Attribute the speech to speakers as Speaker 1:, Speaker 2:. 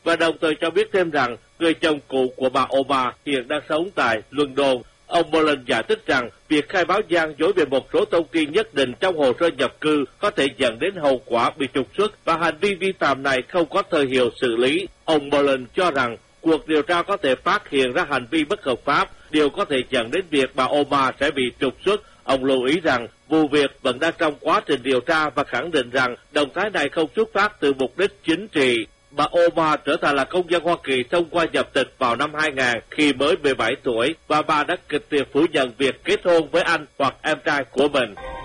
Speaker 1: và đồng thời cho biết thêm rằng người chồng cũ của bà Obama hiện đang sống tại London. Ông Mullin giải thích rằng việc khai báo gian dối về một số thông tin nhất định trong hồ sơ nhập cư có thể dẫn đến hậu quả bị trục xuất và hành vi vi phạm này không có thời hiệu xử lý. Ông Mullin cho rằng cuộc điều tra có thể phát hiện ra hành vi bất hợp pháp, điều có thể dẫn đến việc bà Obama sẽ bị trục xuất. Ông lưu ý rằng vụ việc vẫn đang trong quá trình điều tra và khẳng định rằng động thái này không xuất phát từ mục đích chính trị. Bà Obama trở thành là công dân Hoa Kỳ thông qua nhập tịch vào năm 2000 khi mới 17 tuổi và bà đã kịch liệt phủ nhận việc kết hôn với anh hoặc em trai của mình.